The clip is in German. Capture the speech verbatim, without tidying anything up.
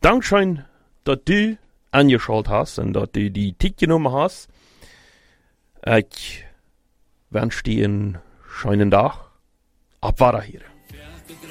Dankeschön, dat du angeschaut hast und dat du die Zeit genommen hast. Ich wünsche dir einen schönen Tag. Ab war hier.